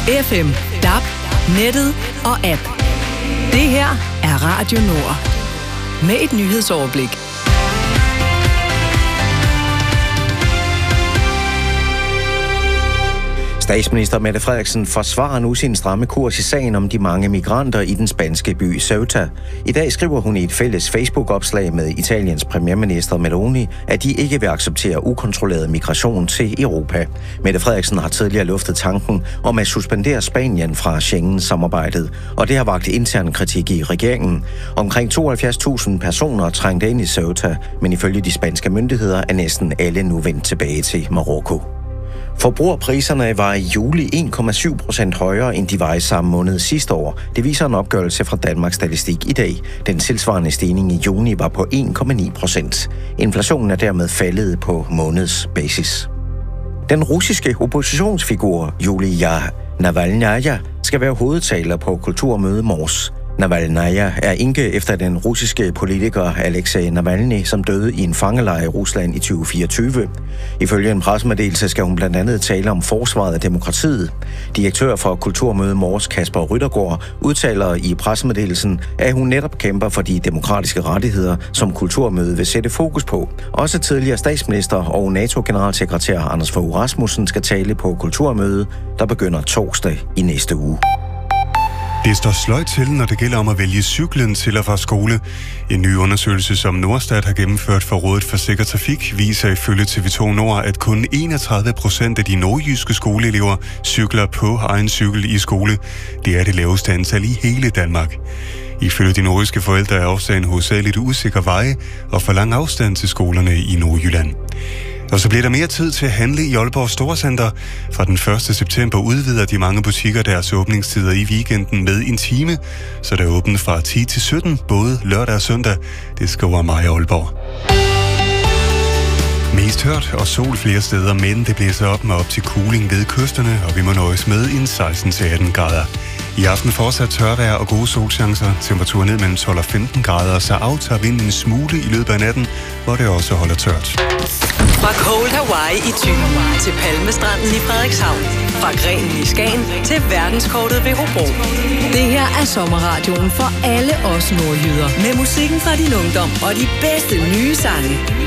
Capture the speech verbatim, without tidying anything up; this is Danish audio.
F M, D A B, nettet og app. Det her er Radio Nord. Med et nyhedsoverblik. Statsminister Mette Frederiksen forsvarer nu sin stramme kurs i sagen om de mange migranter i den spanske by Ceuta. I dag skriver hun i et fælles Facebook-opslag med Italiens premierminister Meloni, at de ikke vil acceptere ukontrolleret migration til Europa. Mette Frederiksen har tidligere luftet tanken om at suspendere Spanien fra Schengen-samarbejdet, og det har vakt intern kritik i regeringen. Omkring tooghalvfjerds tusind personer trængte ind i Ceuta, men ifølge de spanske myndigheder er næsten alle nu vendt tilbage til Marokko. Forbrugerpriserne var i juli en komma syv procent højere, end de var i samme måned sidste år. Det viser en opgørelse fra Danmarks Statistik i dag. Den tilsvarende stigning i juni var på en komma ni procent. Inflationen er dermed faldet på månedsbasis. Den russiske oppositionsfigur Julia Navalnaya skal være hovedtaler på kulturmøde Mors. Navalnaya er enke efter den russiske politiker Alexei Navalny, som døde i en fangelejr i Rusland i tyve fireogtyve. Ifølge en pressemeddelelse skal hun blandt andet tale om forsvaret af demokratiet. Direktør for Kulturmøde Mors, Kasper Ryttergaard, udtaler i pressemeddelelsen, at hun netop kæmper for de demokratiske rettigheder, som Kulturmødet vil sætte fokus på. Også tidligere statsminister og NATO-generalsekretær Anders Fogh Rasmussen skal tale på Kulturmødet, der begynder torsdag i næste uge. Det står sløjt til, når det gælder om at vælge cyklen til og fra skole. En ny undersøgelse, som Norstat har gennemført for Rådet for Sikker Trafik, viser ifølge T V to Nord, at kun enogtredive procent af de nordjyske skoleelever cykler på egen cykel i skole. Det er det laveste antal i hele Danmark. Ifølge de nordjyske forældre er årsagen hovedsageligt usikre veje og for lang afstand til skolerne i Nordjylland. Og så bliver der mere tid til at handle i Aalborg Storcenter. Fra den første september udvider de mange butikker deres åbningstider i weekenden med en time, så der er åbent fra ti til sytten, både lørdag og søndag. Det skriver mig i Aalborg. Mest hørt og sol flere steder, men det blæser op med op til cooling ved kysterne, og vi må nøjes med en seksten til atten grader. I aften fortsat tørvejr og gode solchancer. Temperaturen ned mellem tolv og femten grader, og så aftager vinden en smule i løbet af natten, hvor det også holder tørt. Fra Cold Hawaii i Thy til Palmestranden i Frederikshavn. Fra Grenen i Skagen til verdenskortet ved Hobro. Det her er sommerradioen for alle os nordjyder. Med musikken fra din ungdom og de bedste nye sange.